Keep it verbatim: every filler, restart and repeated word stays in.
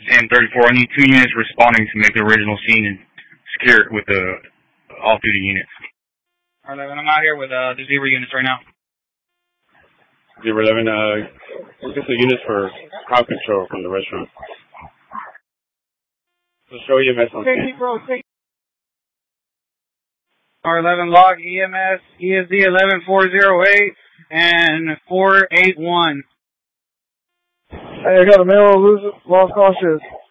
Sam thirty-four, I need two units responding to make the original scene and secure it with the off-duty units. R eleven, I'm out here with uh, the zero units right now. Zero eleven, uh, we'll get the units for crowd control from the restaurant. So show E M S on scene. R eleven, log E M S, E S D eleven four oh eight and four eight one. Hey, I got a male loose, lost conscious.